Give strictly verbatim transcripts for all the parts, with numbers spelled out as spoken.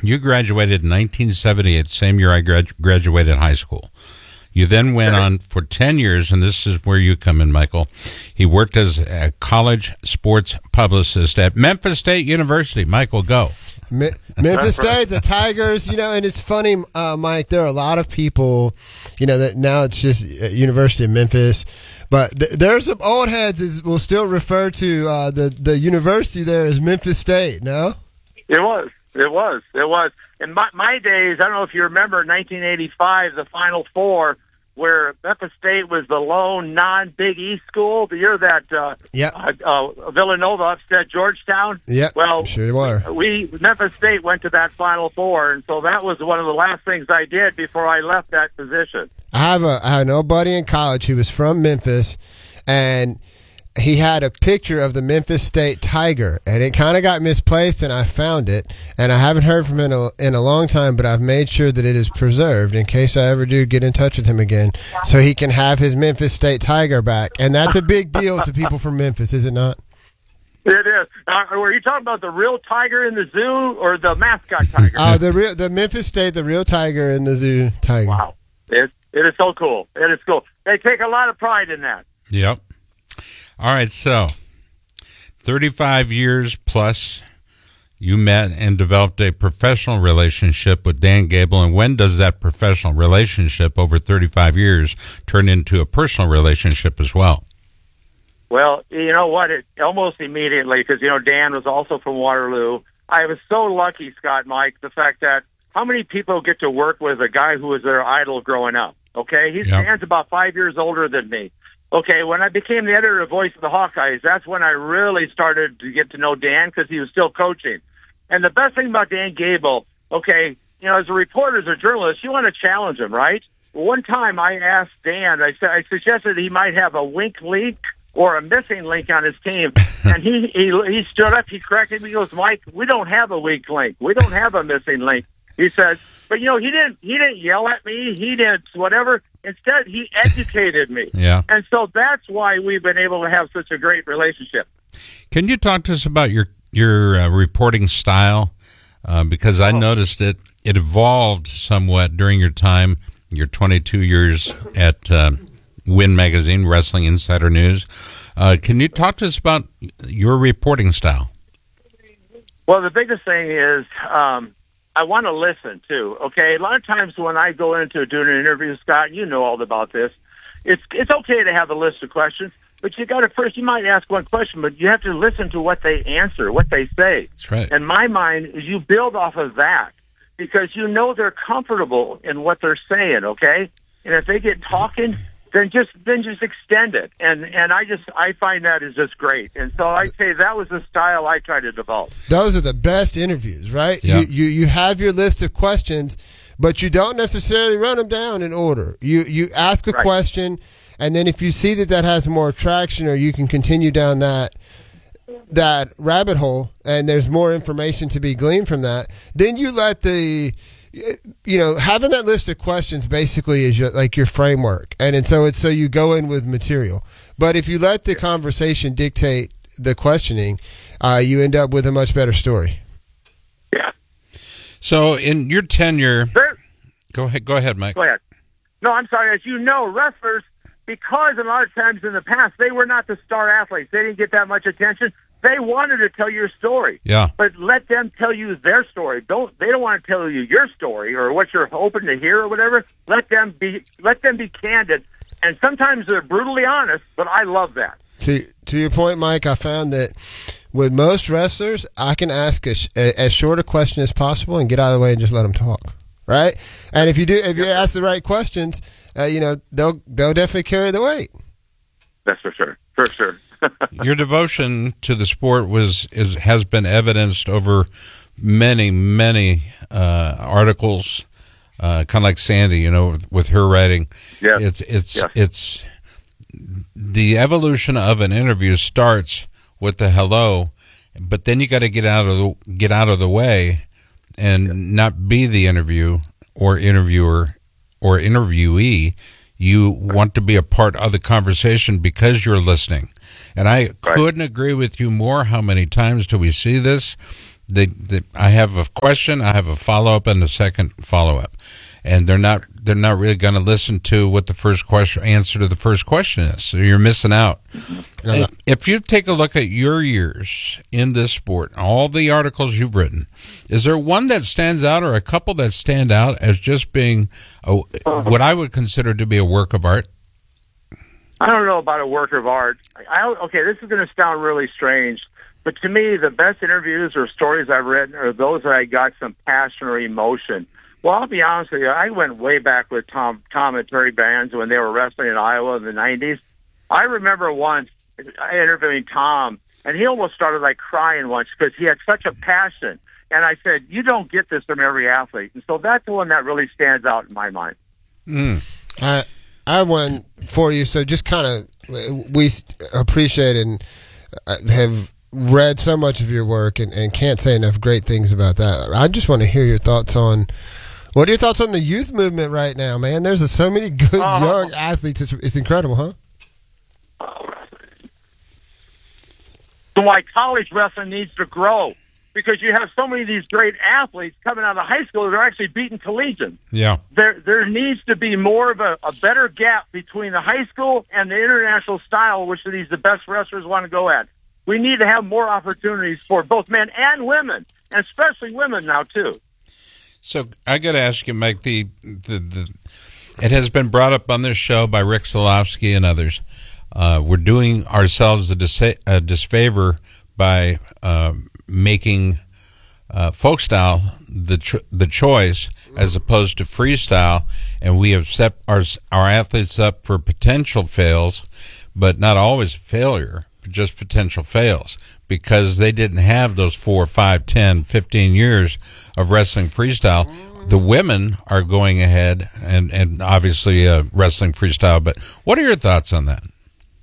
You graduated in nineteen seventy-eight, same year I grad- graduated high school. You then went on for ten years, and this is where you come in, Michael. He worked as a college sports publicist at Memphis State University. Michael, go. Me- Memphis State, the Tigers, you know, and it's funny, uh, Mike, there are a lot of people, you know, that now it's just University of Memphis, but th- there are some old heads that will still refer to uh, the, the university there as Memphis State, no? It was. It was. It was. In my, my days, I don't know if you remember nineteen eighty-five, the Final Four, where Memphis State was the lone non-Big East school. The year that uh, yep. uh, uh, Villanova upset Georgetown. Yeah, well, sure you are. We Memphis State went to that Final Four, and so that was one of the last things I did before I left that position. I have a I have an old buddy in college who was from Memphis, and he had a picture of the Memphis State Tiger, and it kind of got misplaced, and I found it, and I haven't heard from him in a, in a long time, but I've made sure that it is preserved in case I ever do get in touch with him again, so he can have his Memphis State Tiger back, and that's a big deal to people from Memphis, is it not? It is. Uh, were you talking about the real tiger in the zoo or the mascot tiger? Oh, uh, the real, the Memphis State, the real tiger in the zoo tiger. Wow, it it is so cool. It is cool. They take a lot of pride in that. Yep. All right, so thirty-five years plus, you met and developed a professional relationship with Dan Gable, and when does that professional relationship over thirty-five years turn into a personal relationship as well? Well, you know what? It almost immediately, because, you know, Dan was also from Waterloo. I was so lucky, Scott, Mike, the fact that how many people get to work with a guy who was their idol growing up, okay? He's Yep. Dan's about five years older than me. Okay, when I became the editor of Voice of the Hawkeyes, that's when I really started to get to know Dan because he was still coaching. And the best thing about Dan Gable, okay, you know, as a reporter, as a journalist, you want to challenge him, right? One time I asked Dan, I said, I suggested he might have a wink link or a missing link on his team, and he, he he stood up, he corrected me, he goes, Mike, we don't have a weak link. We don't have a missing link. He said, but, you know, he didn't he didn't yell at me. He didn't whatever. Instead, he educated me. Yeah. And so that's why we've been able to have such a great relationship. Can you talk to us about your, your uh, reporting style? Uh, because I oh. noticed it, it evolved somewhat during your time, your twenty-two years at uh, Win Magazine, Wrestling Insider News. Uh, can you talk to us about your reporting style? Well, the biggest thing is um, I want to listen, too, okay? A lot of times when I go into doing an interview, Scott, you know all about this, it's it's okay to have a list of questions, but you got to first, you might ask one question, but you have to listen to what they answer, what they say. That's right. And my mind is you build off of that because you know they're comfortable in what they're saying, okay? And if they get talking, then just then just extend it. And and I just I find that is just great. And so I'd say that was the style I try to develop. Those are the best interviews, right? Yeah. You, you you have your list of questions, but you don't necessarily run them down in order. You you ask a Right. question, and then if you see that that has more traction, or you can continue down that that rabbit hole, and there's more information to be gleaned from that, then you let the you know, having that list of questions basically is your, like your framework, and, and so it's so you go in with material. But if you let the conversation dictate the questioning, uh, you end up with a much better story. Yeah. So in your tenure, There, go ahead, go ahead, Mike. go ahead. No, I'm sorry. As you know, wrestlers, because a lot of times in the past they were not the star athletes, they didn't get that much attention. They wanted to tell your story. Yeah. But let them tell you their story. Don't they don't want to tell you your story or what you're hoping to hear or whatever. Let them be let them be candid. And sometimes they're brutally honest, but I love that. To to your point, Mike, I found that with most wrestlers, I can ask a, a, as short a question as possible and get out of the way and just let them talk. Right? And if you do, if you ask the right questions, uh, you know, they'll they'll definitely carry the weight. That's for sure. For sure. Your devotion to the sport was is has been evidenced over many many uh, articles, uh, kind of like Sandy, you know, with, with her writing. Yeah, it's it's yes. it's the evolution of an interview starts with the hello, but then you got to get out of the get out of the way and yeah. not be the interview or interviewer or interviewee. You want to be a part of the conversation because you're listening. And I couldn't agree with you more. How many times do we see this? they, they I have a question, I have a follow up, and a second follow up, and they're not they're not really going to listen to what the first question answer to the first question is. So you're missing out. No. If you take a look at your years in this sport, all the articles you've written, is there one that stands out, or a couple that stand out as just being a, what I would consider to be a work of art? I don't know about a work of art. I, okay, this is going to sound really strange, but to me, the best interviews or stories I've written are those that I got some passion or emotion. Well, I'll be honest with you. I went way back with Tom, Tom and Terry Bands when they were wrestling in Iowa in the nineties. I remember once interviewing Tom, and he almost started like crying once because he had such a passion. And I said, "You don't get this from every athlete," and so that's the one that really stands out in my mind. Mm. I I have one for you. So just kind of, we appreciate and have read so much of your work and, and can't say enough great things about that. I just want to hear your thoughts on. What are your thoughts on the youth movement right now, man? There's a, so many good uh, young athletes. It's, it's incredible, huh? Why college wrestling needs to grow, because you have so many of these great athletes coming out of high school that are actually beating collegiate. Yeah. There there needs to be more of a, a better gap between the high school and the international style, which these the best wrestlers want to go at. We need to have more opportunities for both men and women, and especially women now, too. So I got to ask you, Mike, the, the, the it has been brought up on this show by Rick Solofsky and others. Uh, we're doing ourselves a, dis- a disfavor by uh, making uh, folk style the tr- the choice as opposed to freestyle, and we have set our our athletes up for potential fails, but not always failure, but just potential fails, because they didn't have those four, five, ten, fifteen years of wrestling freestyle. The women are going ahead and, and obviously uh, wrestling freestyle, but what are your thoughts on that?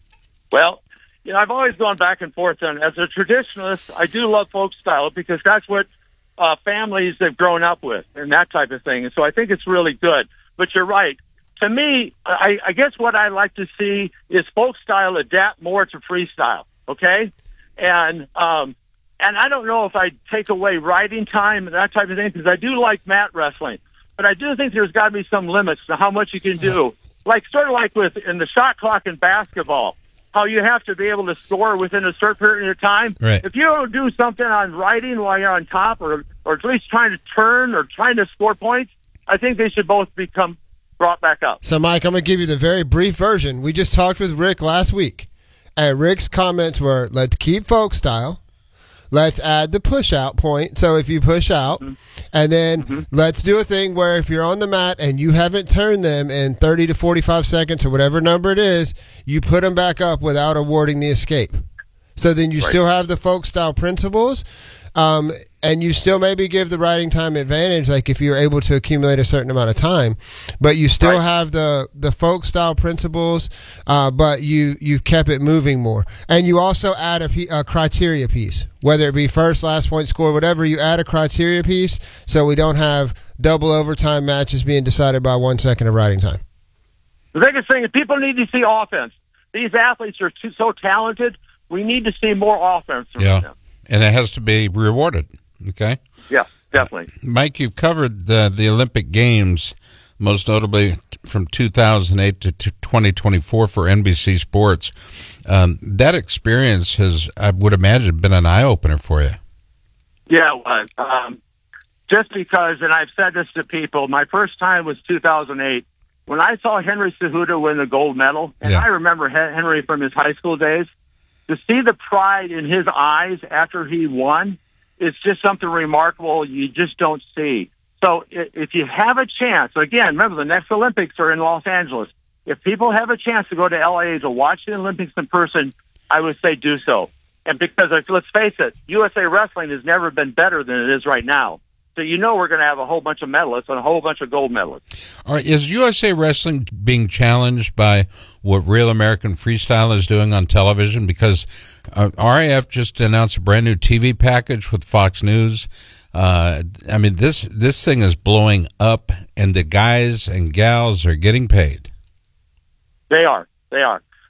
Well, you know, I've always gone back and forth on, as a traditionalist, I do love folk style because that's what uh, families have grown up with and that type of thing. And so I think it's really good. But you're right. To me, I, I guess what I like to see is folk style adapt more to freestyle, okay? And um, and I don't know if I'd take away riding time and that type of thing, because I do like mat wrestling. But I do think there's got to be some limits to how much you can do. Like sort of like with in the shot clock in basketball, how you have to be able to score within a certain period of time. Right. If you don't do something on riding while you're on top, or or at least trying to turn or trying to score points, I think they should both become brought back up. So, Mike, I'm going to give you the very brief version. We just talked with Rick last week, and Rick's comments were, let's keep folk style. Let's add the push-out point. So if you push out, mm-hmm. and then mm-hmm. let's do a thing where if you're on the mat and you haven't turned them in thirty to forty-five seconds or whatever number it is, you put them back up without awarding the escape. So then you right. still have the folk style principles, um, and you still maybe give the riding time advantage, like if you're able to accumulate a certain amount of time, but you still right. have the, the folk style principles, uh, but you, you've kept it moving more. And you also add a, a criteria piece, whether it be first, last point score, whatever, you add a criteria piece so we don't have double overtime matches being decided by one second of riding time. The biggest thing is people need to see offense. These athletes are too, so talented. We need to see more offense from yeah. them. And it has to be rewarded. Okay. Yeah, definitely. Uh, Mike, you've covered the, the Olympic Games, most notably from two thousand eight to twenty twenty-four for N B C Sports. Um, that experience has, I would imagine, been an eye opener for you. Yeah, it was. Um, just because, and I've said this to people, my first time was two thousand eight when I saw Henry Cejudo win the gold medal, and yeah. I remember Henry from his high school days. To see the pride in his eyes after he won, it's just something remarkable you just don't see. So if you have a chance, again, remember the next Olympics are in Los Angeles. If people have a chance to go to L A to watch the Olympics in person, I would say do so. And because, let's face it, U S A Wrestling has never been better than it is right now. So you know we're going to have a whole bunch of medalists and a whole bunch of gold medalists. All right, is U S A Wrestling being challenged by what Real American Freestyle is doing on television? Because uh, R A F just announced a brand new T V package with Fox News. Uh, I mean, this this thing is blowing up, and the guys and gals are getting paid. They are. They are.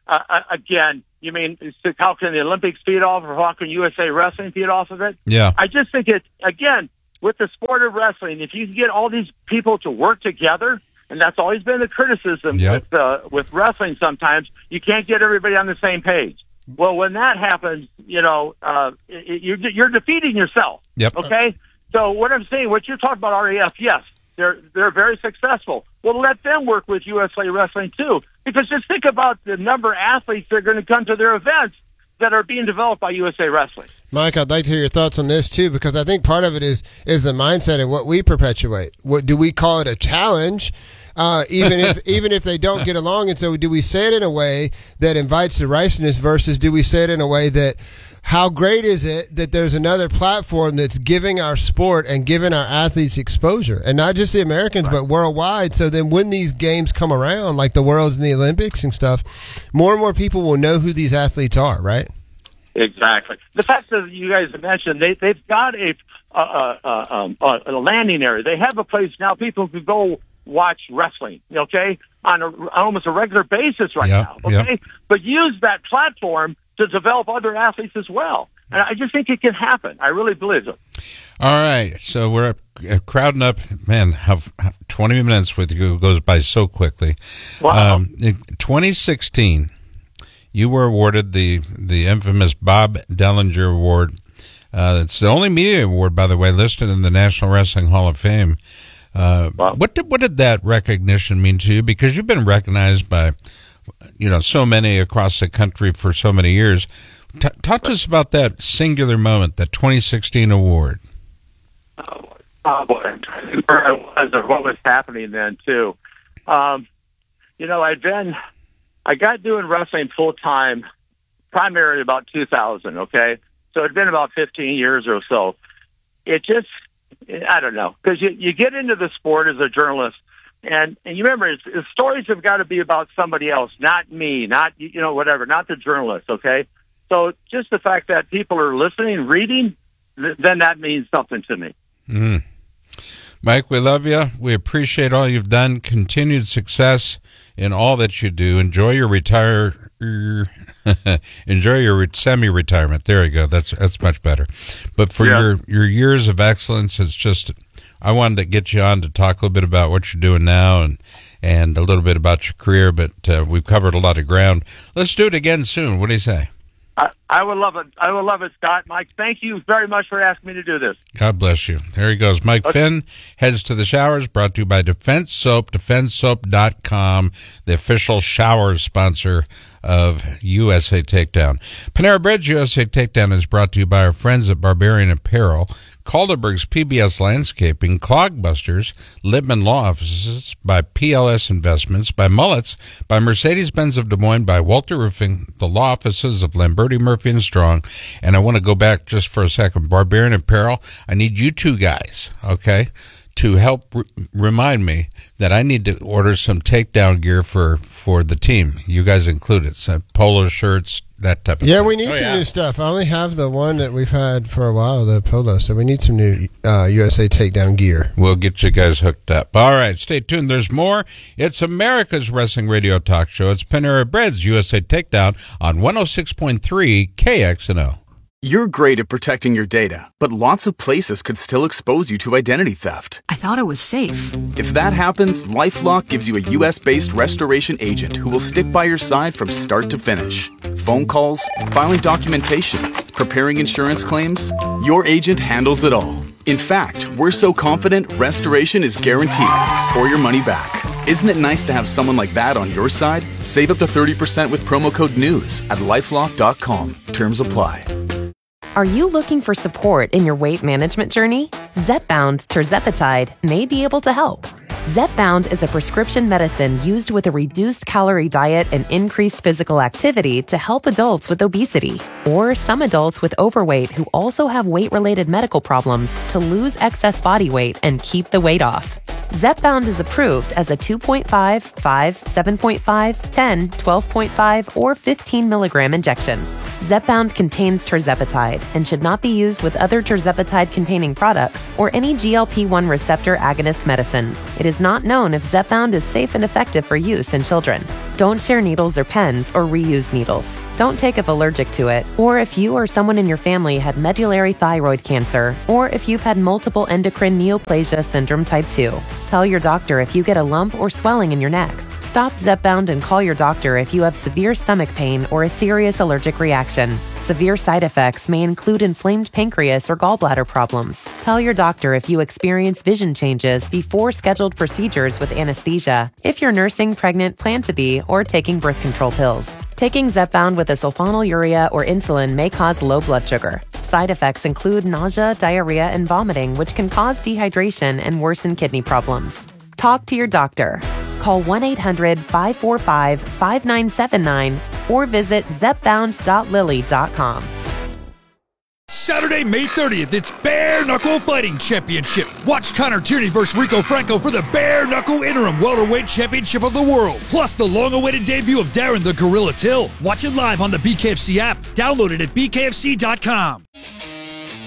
uh, uh, again, you mean how can the Olympics feed off, or how can U S A Wrestling feed off of it? Yeah. I just think it again with the sport of wrestling. If you can get all these people to work together, and that's always been the criticism Yep. with uh, with wrestling. Sometimes you can't get everybody on the same page. Well, when that happens, you know, uh, it, you're, you're defeating yourself. Yep. Okay. So what I'm saying, what you're talking about, R A F, yes, they're they're very successful. Well, let them work with U S A Wrestling too, because just think about the number of athletes that are going to come to their events that are being developed by U S A Wrestling. Mike, I'd like to hear your thoughts on this too, because I think part of it is is the mindset and what we perpetuate. What do we call it, a challenge? Uh, even if even if they don't get along, and so do we say it in a way that invites derisiveness versus do we say it in a way that how great is it that there's another platform that's giving our sport and giving our athletes exposure, and not just the Americans right. but worldwide. So then when these games come around, like the Worlds and the Olympics and stuff, more and more people will know who these athletes are, right? Exactly. The fact that you guys have mentioned, they, they've got a, a, a, um, a landing area. They have a place now people can go watch wrestling, okay, on, a, on almost a regular basis right yep, now, okay? Yep. But use that platform to develop other athletes as well. And I just think it can happen. I really believe it. All right. So we're uh, crowding up. Man, how, how twenty minutes with you goes by so quickly. Wow. Um, in twenty sixteen, you were awarded the, the infamous Bob Dellinger Award. Uh, it's the only media award, by the way, listed in the National Wrestling Hall of Fame. Uh, wow. What did what did that recognition mean to you? Because you've been recognized by, you know, so many across the country for so many years. T- talk to us about that singular moment, that twenty sixteen award. Oh, oh boy, I'm trying to think where I was or what was happening then too. Um, you know, I'd been, I got doing wrestling full time, primarily about two thousand. Okay, so it'd been about fifteen years or so. It just, I don't know, because you, you get into the sport as a journalist, and, and you remember, it's, the stories have got to be about somebody else, not me, not, you know, whatever, not the journalist, okay? So just the fact that people are listening, reading, th- then that means something to me. Mm. Mike, we love you. We appreciate all you've done. Continued success in all that you do. Enjoy your retire. Enjoy your semi-retirement. There you go. That's that's much better. But for yeah. your, your years of excellence, it's just, I wanted to get you on to talk a little bit about what you're doing now and, and a little bit about your career, but uh, we've covered a lot of ground. Let's do it again soon. What do you say? I, I would love it. I would love it, Scott. Mike, thank you very much for asking me to do this. God bless you. There he goes. Mike okay. Finn heads to the showers, brought to you by Defense Soap, defense soap dot com, the official shower sponsor of U S A Takedown. Panera Bread's U S A Takedown is brought to you by our friends at Barbarian Apparel, Calderberg's P B S Landscaping, Clogbusters, Lippman Law Offices, by P L S Investments, by Mullets, by Mercedes-Benz of Des Moines, by Walter Roofing, the law offices of Lamberti, Murphy, and Strong. And I want to go back just for a second. Barbarian Apparel, I need you two guys, okay, to help r- remind me that I need to order some takedown gear for, for the team. You guys included, so polo shirts, that type of yeah, thing. we need oh, some yeah. new stuff. I only have the one that we've had for a while, the polo, so we need some new uh, U S A Takedown gear. We'll get you guys hooked up. All right, stay tuned. There's more. It's America's Wrestling Radio Talk Show. It's Panera Bread's U S A Takedown on one oh six point three K X N O. You're great at protecting your data, but lots of places could still expose you to identity theft. I thought it was safe. If that happens, LifeLock gives you a U S-based restoration agent who will stick by your side from start to finish. Phone calls, filing documentation, preparing insurance claims, your agent handles it all. In fact, we're so confident restoration is guaranteed or your money back. Isn't it nice to have someone like that on your side? Save up to thirty percent with promo code NEWS at lifelock dot com. Terms apply. Are you looking for support in your weight management journey? Zepbound tirzepatide may be able to help. Zepbound is a prescription medicine used with a reduced calorie diet and increased physical activity to help adults with obesity or some adults with overweight who also have weight-related medical problems to lose excess body weight and keep the weight off. Zepbound is approved as a two point five, five, seven point five, ten, twelve point five, or fifteen milligram injection. Zepbound contains tirzepatide and should not be used with other tirzepatide-containing products or any G L P one receptor agonist medicines. It is not known if Zepbound is safe and effective for use in children. Don't share needles or pens or reuse needles. Don't take if allergic to it, or if you or someone in your family had medullary thyroid cancer, or if you've had multiple endocrine neoplasia syndrome type two. Tell your doctor if you get a lump or swelling in your neck. Stop Zepbound and call your doctor if you have severe stomach pain or a serious allergic reaction. Severe side effects may include inflamed pancreas or gallbladder problems. Tell your doctor if you experience vision changes before scheduled procedures with anesthesia, if you're nursing, pregnant, plan to be, or taking birth control pills. Taking Zepbound with a sulfonylurea or insulin may cause low blood sugar. Side effects include nausea, diarrhea, and vomiting, which can cause dehydration and worsen kidney problems. Talk to your doctor. Call one eight hundred, five four five, five nine seven nine or visit zepbound dot lilly dot com. Saturday, May thirtieth, it's Bare Knuckle Fighting Championship. Watch Connor Tierney versus Rico Franco for the Bare Knuckle Interim Welterweight Championship of the World. Plus the long-awaited debut of Darren the Gorilla Till. Watch it live on the B K F C app. Download it at b k f c dot com.